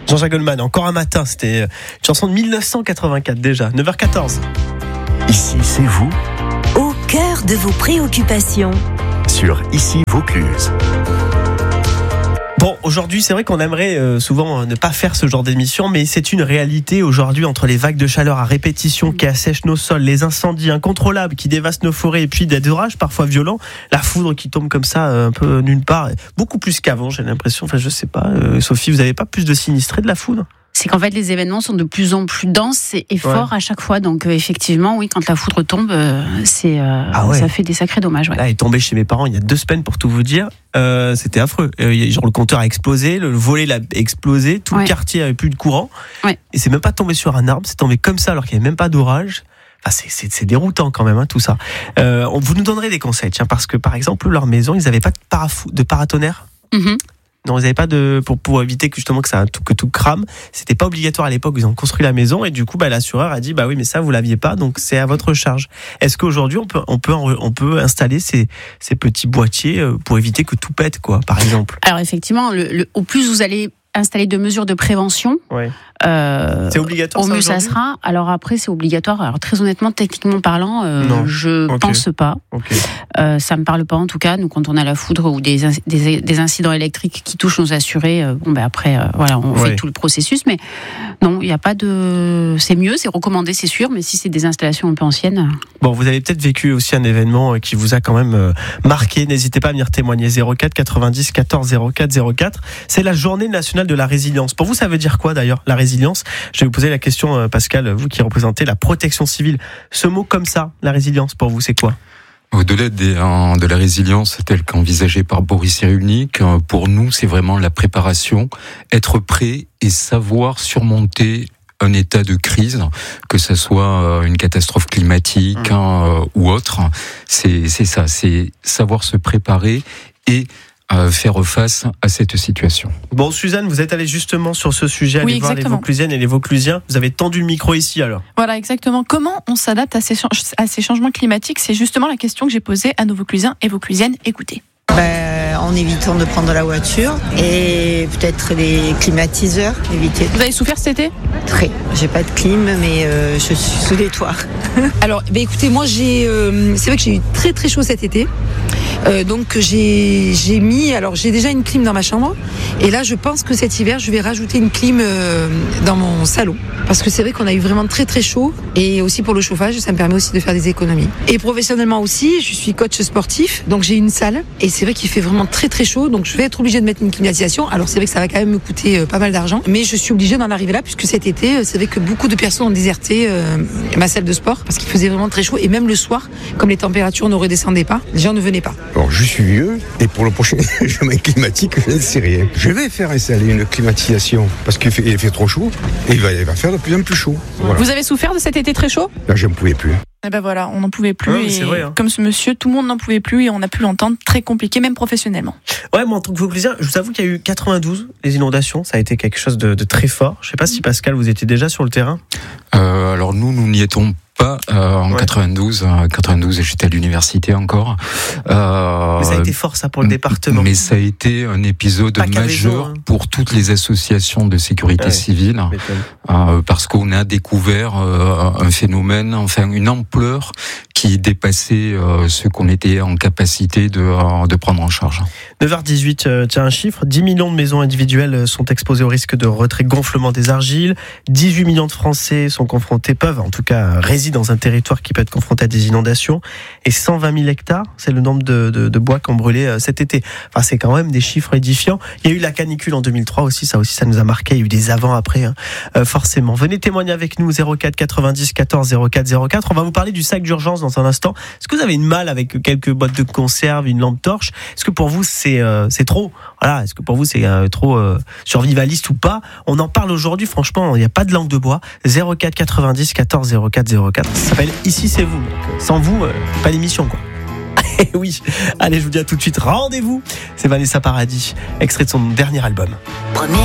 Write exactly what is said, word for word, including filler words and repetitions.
Jean-Jacques Goldman, encore un matin, c'était une chanson de dix-neuf cent quatre-vingt-quatre déjà, neuf heures quatorze. Ici, c'est vous, au cœur de vos préoccupations. Sur Ici Vaucluse. Bon, aujourd'hui, c'est vrai qu'on aimerait euh, souvent ne pas faire ce genre d'émission, mais c'est une réalité aujourd'hui entre les vagues de chaleur à répétition qui assèchent nos sols, les incendies incontrôlables qui dévastent nos forêts et puis des orages parfois violents, la foudre qui tombe comme ça euh, un peu nulle part, beaucoup plus qu'avant, j'ai l'impression. Enfin, je sais pas, euh, Sophie, vous n'avez pas plus de sinistrés de la foudre ? C'est qu'en fait, les événements sont de plus en plus denses et forts ouais. à chaque fois. Donc, euh, effectivement, oui, quand la foudre tombe, euh, c'est, euh, ah ouais. ça fait des sacrés dommages. Ouais. Là, elle est tombée chez mes parents il y a deux semaines, pour tout vous dire. Euh, c'était affreux. Euh, genre, le compteur a explosé, le volet a explosé, tout ouais. le quartier avait plus de courant. Ouais. Et c'est même pas tombé sur un arbre, c'est tombé comme ça alors qu'il n'y avait même pas d'orage. Enfin, c'est, c'est, c'est déroutant quand même, hein, tout ça. Euh, on, vous nous donnerez des conseils, tiens, parce que par exemple, leur maison, ils n'avaient pas de, parafou- de paratonnerre. Mm-hmm. Non, ils n'avaient pas de pour pour éviter que justement que ça que tout crame. C'était pas obligatoire à l'époque. Ils ont construit la maison et du coup, bah l'assureur a dit bah oui, mais ça vous l'aviez pas, donc c'est à votre charge. Est-ce qu'aujourd'hui on peut on peut on peut installer ces ces petits boîtiers pour éviter que tout pète, quoi, par exemple? Alors effectivement, le, le, au plus vous allez installer de mesures de prévention. Ouais. Euh, c'est obligatoire. Au ça, mieux ça sera. Alors après, c'est obligatoire. Alors très honnêtement, techniquement parlant, euh, non. je okay. pense pas. Okay. Euh, ça me parle pas en tout cas. Nous, quand on a la foudre ou des des, des incidents électriques qui touchent nos assurés, euh, bon ben après, euh, voilà, on ouais. fait tout le processus. Mais non, il y a pas de. C'est mieux, c'est recommandé, c'est sûr. Mais si c'est des installations un peu anciennes. Bon, vous avez peut-être vécu aussi un événement qui vous a quand même euh, marqué. N'hésitez pas à venir témoigner. zéro quatre quatre-vingt-dix quatorze zéro quatre zéro quatre. C'est la journée nationale de la résilience. Pour vous, ça veut dire quoi d'ailleurs, la résilience? Je vais vous poser la question, Pascal, vous qui représentez la protection civile. Ce mot comme ça, la résilience, pour vous, c'est quoi? Au-delà des, euh, de la résilience telle qu'envisagée par Boris Cyrulnik, euh, pour nous, c'est vraiment la préparation, être prêt et savoir surmonter un état de crise, que ce soit une catastrophe climatique mmh. hein, ou autre. C'est, c'est ça, c'est savoir se préparer et Euh, faire face à cette situation. Bon, Suzanne, vous êtes allée justement sur ce sujet, aller oui, voir les Vauclusiennes et les Vauclusiens. Vous avez tendu le micro ici alors. Voilà, exactement. Comment on s'adapte à ces, à ces changements climatiques? C'est justement la question que j'ai posée à nos Vauclusiens et Vauclusiennes. Écoutez. Ben, en évitant de prendre la voiture et peut-être les climatiseurs, éviter. Vous avez souffert cet été? Très. J'ai pas de clim, mais euh, je suis sous les toits. Alors, ben écoutez, moi j'ai, euh, c'est vrai que j'ai eu très très chaud cet été. Euh, donc j'ai, j'ai mis, alors j'ai déjà une clim dans ma chambre et là je pense que cet hiver je vais rajouter une clim euh, dans mon salon parce que c'est vrai qu'on a eu vraiment très très chaud et aussi pour le chauffage ça me permet aussi de faire des économies. Et professionnellement aussi, je suis coach sportif donc j'ai une salle et c'est vrai qu'il fait vraiment très très chaud donc je vais être obligée de mettre une climatisation. Alors c'est vrai que ça va quand même me coûter euh, pas mal d'argent mais je suis obligée d'en arriver là puisque cet été c'est vrai que beaucoup de personnes ont déserté euh, ma salle de sport parce qu'il faisait vraiment très chaud et même le soir comme les températures ne redescendaient pas, les gens ne venaient pas. Alors, je suis vieux et pour le prochain chemin climatique, je ne sais rien. Je vais faire installer une climatisation parce qu'il fait, il fait trop chaud et il va, il va faire de plus en plus chaud. Voilà. Vous avez souffert de cet été très chaud? Là, je n'en pouvais plus. Eh ben voilà, on n'en pouvait plus. Ouais, et c'est vrai, hein. Comme ce monsieur, tout le monde n'en pouvait plus et on a pu l'entendre, très compliqué, même professionnellement. Ouais, moi en tant que Vauclusien, je vous avoue qu'il y a eu quatre-vingt-douze, les inondations, ça a été quelque chose de, de très fort. Je ne sais pas si Pascal, vous étiez déjà sur le terrain. Euh, alors nous, nous n'y étions pas euh, en ouais. quatre-vingt-douze. En quatre-vingt-douze, j'étais à l'université encore. Euh, mais ça a été fort, ça, pour le département. Mais ça a été un épisode pas majeur raison, hein. pour toutes les associations de sécurité ouais, civile, euh, parce qu'on a découvert euh, un phénomène, enfin une ampleur qui dépassait euh, ce qu'on était en capacité de, euh, de prendre en charge. neuf heures dix-huit, euh, tiens un chiffre, dix millions de maisons individuelles sont exposées au risque de retrait gonflement des argiles, dix-huit millions de Français sont confrontés, peuvent en tout cas résident dans un territoire qui peut être confronté à des inondations, et cent vingt mille hectares, c'est le nombre de, de, de bois qui ont brûlé euh, cet été. Enfin, c'est quand même des chiffres édifiants. Il y a eu la canicule en deux mille trois aussi, ça aussi ça nous a marqué, il y a eu des avant-après, hein, euh, forcément. Venez témoigner avec nous, zéro quatre quatre-vingt-dix quatorze zéro quatre zéro quatre. On va vous parler du sac d'urgence dans un instant. Est-ce que vous avez une malle avec quelques boîtes de conserve, une lampe torche? Est-ce que pour vous c'est euh, c'est trop? Voilà, est-ce que pour vous c'est euh, trop euh, survivaliste ou pas? On en parle aujourd'hui, franchement, il n'y a pas de langue de bois. zéro quatre quatre-vingt-dix quatorze zéro quatre zéro quatre. Ça s'appelle Ici c'est vous. Donc, sans vous, euh, pas d'émission quoi. Et oui, allez, je vous dis à tout de suite. Rendez-vous. C'est Vanessa Paradis, extrait de son dernier album. Première